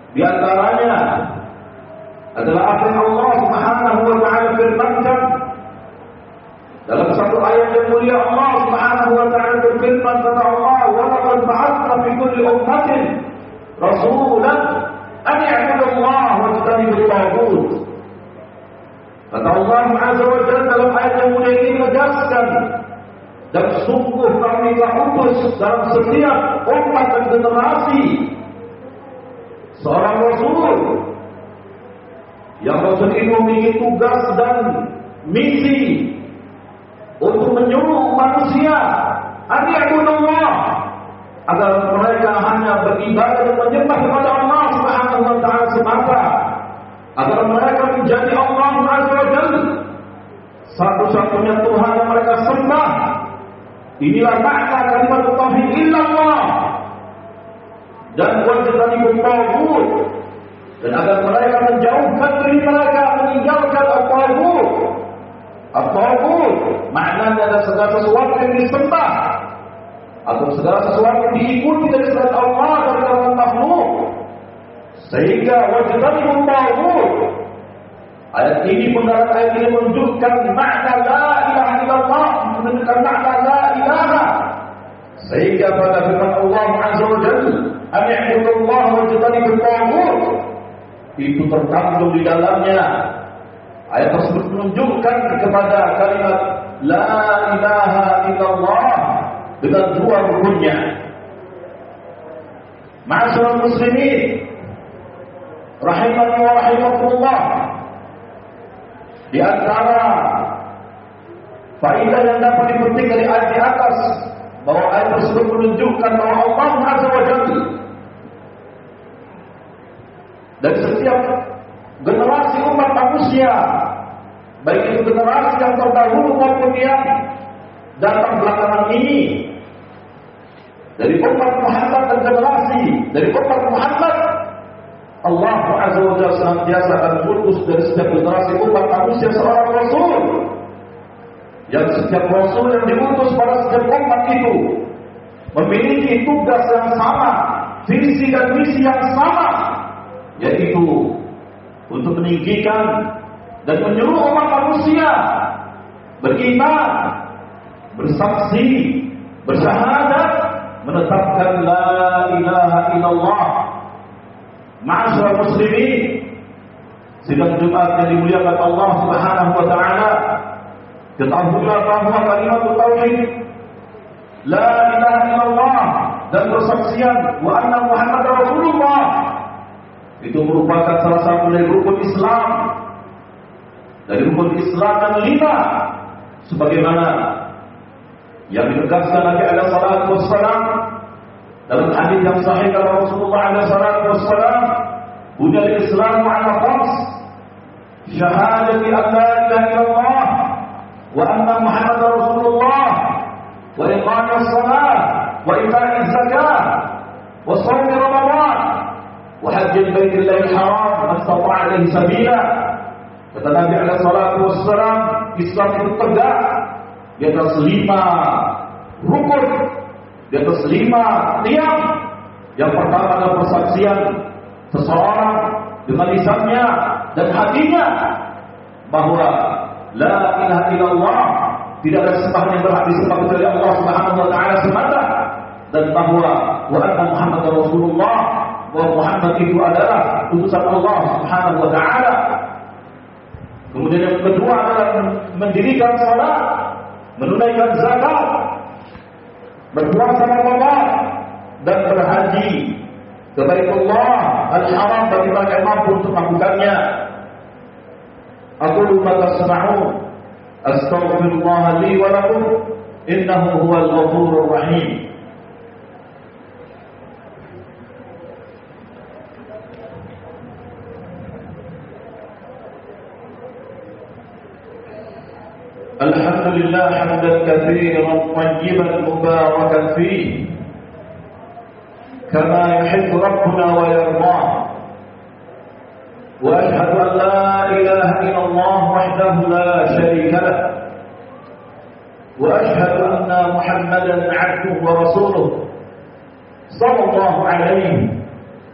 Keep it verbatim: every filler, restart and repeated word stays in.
Di antaranya adalah apa yang Allah Subhanahu wa taala firmankan dalam satu ayat yang mulia. Allah Subhanahu wa taala berfirman, kata Allah, "Wa laqad ba'athna fi kulli ummatin rasulan an ya'budu Allah wa yajtanibu at-taghut." Kata Allah Azza wa Jalla dalam ayat yang mulia ini menegaskan, dan sungguh kami telah utus dalam setiap umat dan generasi seorang Rasul, yang Rasul itu memiliki tugas dan misi untuk menyuruh manusia an ya'budullah, agar mereka hanya beribadah dan menyembah kepada Allah Subhanahu wa taala semata, agar mereka menjadi Allah Azza wa Jalla satu-satunya Tuhan yang mereka sembah. Inilah makna kalimat tauhid illallah. Dan wajibkanibut taghut, dan agar mereka menjauhkan diri mereka, meninggalkan at-taghut. At-taghut maknanya adalah segala sesuatu yang disembah atau segala sesuatu yang diikuti dari selain Allah dari kalangan makhluk. Sehingga wajibkanibut taghut, ayat ini, penggalan ayat ini menunjukkan makna la ilaha illallah, menunjukkan makna la ilaha. Sehingga pada firman Allah Azza wa Jalla, an ya'budullah wa yajtanibut taghut, itu terkandung di dalamnya. Ayat tersebut menunjukkan kepada kalimat la ilaha illallah dengan dua rukunnya. Ma'asyiral muslimin rahimani wa rahimakumullah, di antara faedah yang dapat dipetik dari ayat di atas, bahwa ayat tersebut menunjukkan bahwa Allah Azza wa Jalla dan setiap generasi umat manusia, baik itu generasi yang terdahulu maupun yang datang belakangan ini, dari umat Muhammad dan generasi dari umat Muhammad, Allah Azza wa Jalla senantiasa akan mengutus dari setiap generasi umat manusia seorang Rasul, yang setiap Rasul yang diutus pada setiap umat itu memiliki tugas yang sama, visi dan misi yang sama, yaitu untuk meninggikan dan menyuruh umat manusia beriman, bersaksi, bersyahadat, menetapkan la ilaha illallah. Ma'asyiral muslimin, sidang Jumat yang dimuliakan Allah Subhanahu wa taala, ketahuilah bahwa kalimat tauhid la ilaha illallah dan persaksian wa anna Muhammadar Rasulullah itu merupakan salah satu dari rukun Islam, dari rukun Islam yang lima, sebagaimana yang ditegaskan Nabi alaihi salatu wassalam dalam hadis yang sahih dari Rasulullah alaihi salatu wassalam, "Bunyal Islamu 'ala khams, syahadati an la ilaha illallah wa anna Muhammadar Rasulullah wa iqamis shalah wa ita'iz zakah wa shaum Ramadan wa hajjil baitillahil haram man istata'a ilaihi sabila." Kata Nabi alaihi salatu wassalam, Islam itu tegak di atas lima rukun, di atas lima tiang. Yang pertama adalah persaksian seseorang dengan lisannya dan hatinya bahwa la ilaha illallah, tidak ada sembahan yang berhak disembah kecuali Allah Subhanahu wa taala semata, dan bahwa wa anna Muhammadar Rasulullah, bahwa Muhammad itu adalah utusan Allah Subhanahu wa taala. Kemudian yang kedua adalah mendirikan salat, menunaikan zakat, berpuasa Ramadan, dan berhaji ke Baitullah Al-Haram bagi mereka yang mampu untuk melakukannya. Aqulu ma tasma'un, astaghfirullah li wa lakum, innahu huwal ghafurur rahim. Alhamdulillah hamdan katsiran tayyiban mubarakan fihi kama yuhibbu rabbuna wa yarda. Wa ashhadu an la ilaha illallah wahdahu la sharika lah. Wa ashhadu anna Muhammadan 'abduhu wa rasuluh sallallahu alaihi